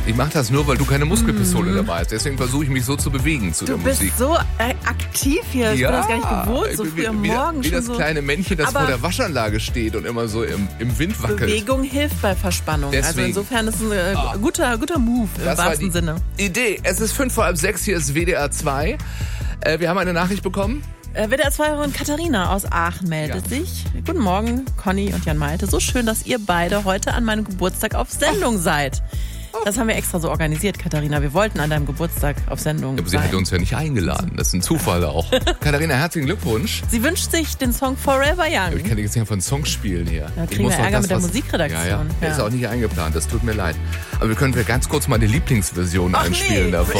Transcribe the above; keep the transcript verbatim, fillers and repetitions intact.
Ich mache das nur, weil du keine Muskelpistole mm. dabei hast. Deswegen versuche ich mich so zu bewegen zu du der Musik. Du bist so äh, aktiv hier. Ich ja, bin das gar nicht gewohnt, so früh am Morgen. Wie schon das so. kleine Männchen, das Aber vor der Waschanlage steht und immer so im, im Wind wackelt. Bewegung hilft bei Verspannung. Deswegen. Also insofern ist es ein äh, oh. guter, guter Move im das wahrsten war die Sinne. Idee. Es ist fünf vor halb sechs, hier ist W D R zwei. Äh, wir haben eine Nachricht bekommen. W D R zwei-Hörerin Katharina aus Aachen meldet ja. sich. Guten Morgen, Conny und Jan Malte. So schön, dass ihr beide heute an meinem Geburtstag auf Sendung oh. seid. Das haben wir extra so organisiert, Katharina. Wir wollten an deinem Geburtstag auf Sendung Aber sein. Sie hat uns ja nicht eingeladen. Das ist ein Zufall auch. Katharina, herzlichen Glückwunsch. Sie wünscht sich den Song Forever Young. Ich kann jetzt nicht von Songs spielen hier. Da kriegen wir Ärger das, mit der was, Musikredaktion. Ja, ja. ja. Ist auch nicht eingeplant. Das tut mir leid. Aber wir können für ganz kurz mal die Lieblingsversion Ach einspielen nee. davon.